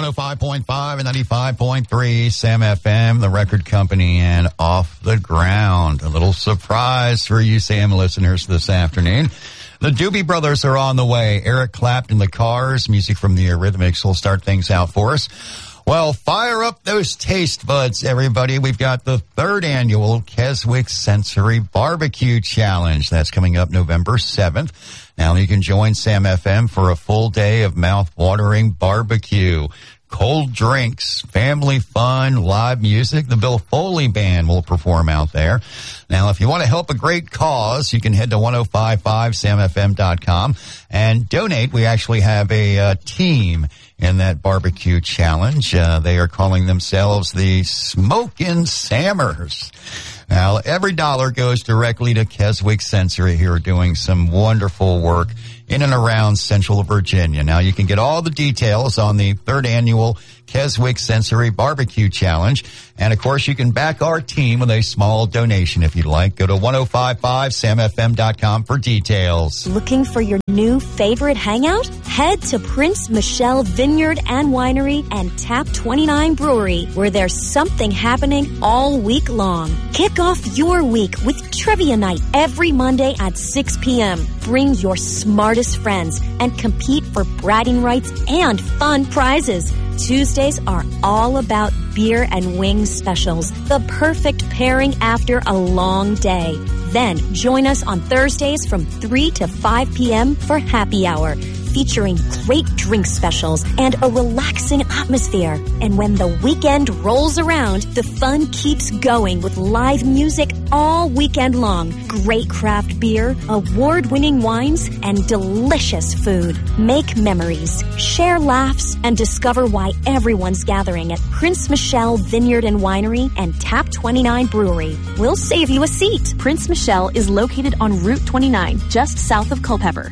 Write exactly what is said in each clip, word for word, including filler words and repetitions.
one oh five point five and ninety-five point three Sam F M, the record company, and Off the Ground. A little surprise for you Sam listeners this afternoon. The Doobie Brothers are on the way. Eric Clapton, the Cars, music from the Eurythmics will start things out for us. Well, fire up those taste buds, everybody. We've got the third annual Keswick Sensory Barbecue Challenge. That's coming up November seventh. Now you can join Sam F M for a full day of mouth-watering barbecue. Cold drinks, family fun, live music. The Bill Foley Band will perform out there. Now, if you want to help a great cause, you can head to ten fifty-five sam f m dot com and donate. We actually have a uh, team in that barbecue challenge. Uh, they are calling themselves the Smokin' Sammers. Now, every dollar goes directly to Keswick Sensory, who are doing some wonderful work in and around Central Virginia. Now, you can get all the details on the third annual Keswick Sensory Barbecue Challenge. And, of course, you can back our team with a small donation if you'd like. Go to ten fifty-five sam f m dot com for details. Looking for your new favorite hangout? Head to Prince Michelle Vineyard and Winery and Tap twenty-nine Brewery, where there's something happening all week long. Kick off your week with Trivia Night every Monday at six p.m. Bring your smartest friends and compete for bragging rights and fun prizes. Tuesdays are all about beer and wings specials, the perfect pairing after a long day. Then join us on Thursdays from three to five p.m. for happy hour, featuring great drink specials and a relaxing atmosphere. And when the weekend rolls around, the fun keeps going with live music all weekend long, great craft beer, award-winning wines, and delicious food. Make memories, share laughs, and discover why everyone's gathering at Prince Michelle Vineyard and Winery and Tap twenty-nine Brewery. We'll save you a seat. Prince Michelle is located on Route twenty-nine, just south of Culpeper.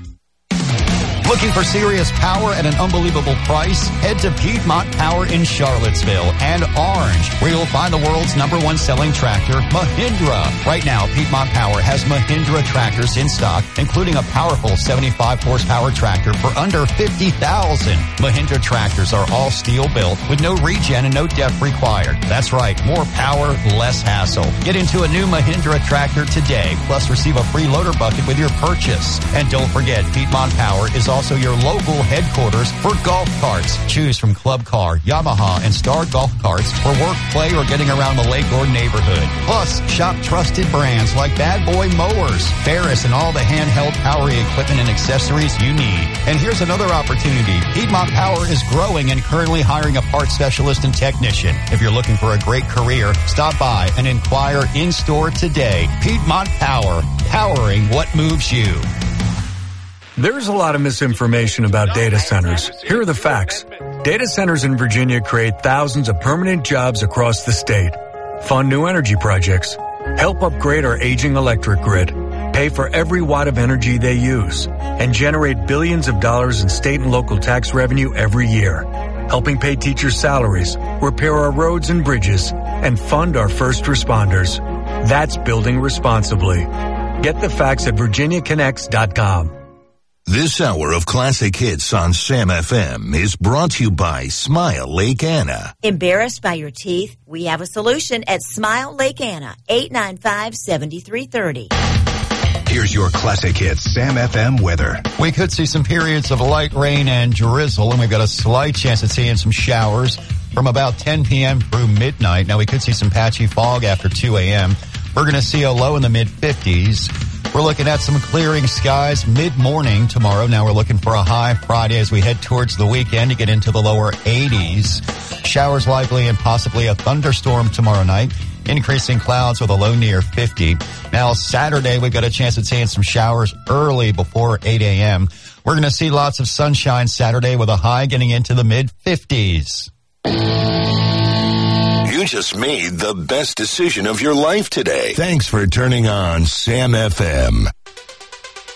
Looking for serious power at an unbelievable price? Head to Piedmont Power in Charlottesville and Orange, where you'll find the world's number one selling tractor, Mahindra. Right now, Piedmont Power has Mahindra tractors in stock, including a powerful seventy-five horsepower tractor for under fifty thousand dollars. Mahindra tractors are all steel built with no regen and no depth required. That's right, more power, less hassle. Get into a new Mahindra tractor today, plus receive a free loader bucket with your purchase. And don't forget, Piedmont Power is also your local headquarters for golf carts. Choose from Club Car, Yamaha, and Star Golf Carts for work, play, or getting around the lake or neighborhood. Plus, shop trusted brands like Bad Boy Mowers, Ferris, and all the handheld powering equipment and accessories you need. And here's another opportunity. Piedmont Power is growing and currently hiring a parts specialist and technician. If you're looking for a great career, stop by and inquire in-store today. Piedmont Power, powering what moves you. There's a lot of misinformation about data centers. Here are the facts. Data centers in Virginia create thousands of permanent jobs across the state, fund new energy projects, help upgrade our aging electric grid, pay for every watt of energy they use, and generate billions of dollars in state and local tax revenue every year, helping pay teachers' salaries, repair our roads and bridges, and fund our first responders. That's building responsibly. Get the facts at virginia connects dot com. This hour of classic hits on Sam F M is brought to you by Smile Lake Anna. Embarrassed by your teeth? We have a solution at Smile Lake Anna, eight nine five, seven three three zero. Here's your classic hits Sam F M weather. We could see some periods of light rain and drizzle, and we've got a slight chance of seeing some showers from about ten p.m. through midnight. Now, we could see some patchy fog after two a.m. We're going to see a low in the mid-fifties. We're looking at some clearing skies mid-morning tomorrow. Now we're looking for a high Friday as we head towards the weekend to get into the lower eighties. Showers likely and possibly a thunderstorm tomorrow night. Increasing clouds with a low near fifty. Now Saturday, we've got a chance of seeing some showers early before eight a.m. We're going to see lots of sunshine Saturday with a high getting into the mid-fifties. You just made the best decision of your life today. Thanks for turning on Sam F M.